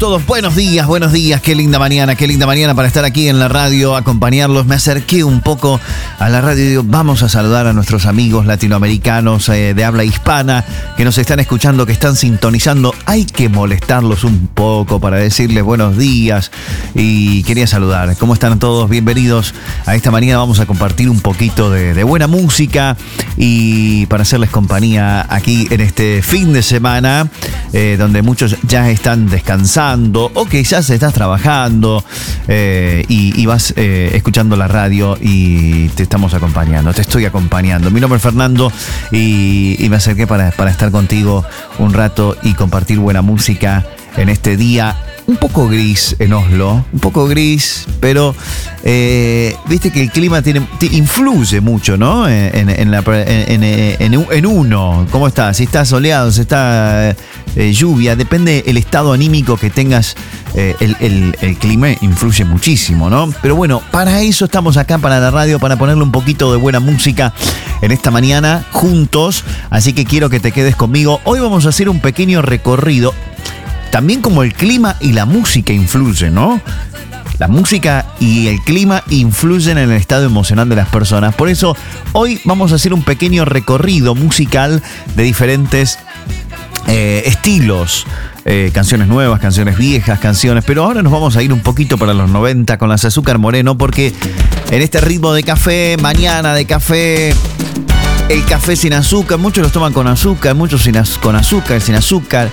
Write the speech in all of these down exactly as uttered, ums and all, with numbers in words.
todos, buenos días, buenos días, qué linda mañana, qué linda mañana para estar aquí en la radio, acompañarlos. Me acerqué un poco a la radio y digo, vamos a saludar a nuestros amigos latinoamericanos eh, de habla hispana que nos están escuchando, que están sintonizando. Hay que molestarlos un poco para decirles buenos días y quería saludar. ¿Cómo están todos? Bienvenidos a esta mañana. Vamos a compartir un poquito de, de buena música y para hacerles compañía aquí en este fin de semana, eh, donde muchos ya están descansando o quizás estás trabajando eh, y, y vas eh, escuchando la radio y te estamos acompañando, te estoy acompañando. Mi nombre es Fernando y, y me acerqué para, para estar contigo un rato y compartir buena música en este día un poco gris en Oslo, un poco gris, pero eh, viste que el clima tiene, influye mucho, ¿no? En, en, la, en, en, en uno, ¿cómo está? Si está soleado, si está eh, lluvia, depende el estado anímico que tengas, eh, el, el, el clima influye muchísimo, ¿no? Pero bueno, para eso estamos acá, para la radio, para ponerle un poquito de buena música en esta mañana juntos, así que quiero que te quedes conmigo. Hoy vamos a hacer un pequeño recorrido. También como el clima y la música influyen, ¿no? La música y el clima influyen en el estado emocional de las personas. Por eso, hoy vamos a hacer un pequeño recorrido musical de diferentes eh, estilos. Eh, canciones nuevas, canciones viejas, canciones. Pero ahora nos vamos a ir un poquito para los noventa con las Azúcar Moreno, porque en este ritmo de café, mañana de café, el café sin azúcar, muchos los toman con azúcar, muchos sin az- con azúcar, sin azúcar.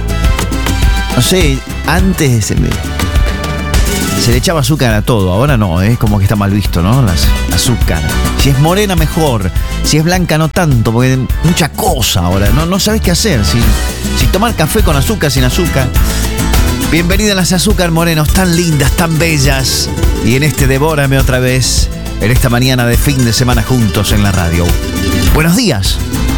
No sé, antes se, me, se le echaba azúcar a todo, ahora no, es como que está mal visto, ¿no? Las, azúcar. Si es morena, mejor. Si es blanca, no tanto, porque mucha cosa ahora, no, no sabes qué hacer. Si, si tomar café con azúcar, sin azúcar. Bienvenidas las Azúcar Morenos, tan lindas, tan bellas. Y en este Devórame otra vez, en esta mañana de fin de semana juntos en la radio. Buenos días.